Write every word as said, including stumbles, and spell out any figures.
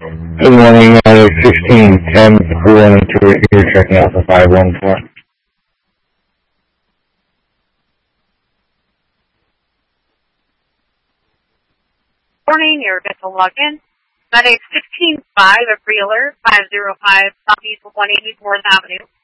Good morning, uh, sixteen ten, one and two, you're checking out the five one four. Morning, you're good to log in. That is sixteen five of Reeler, five oh five Southeast one eighty-fourth Avenue.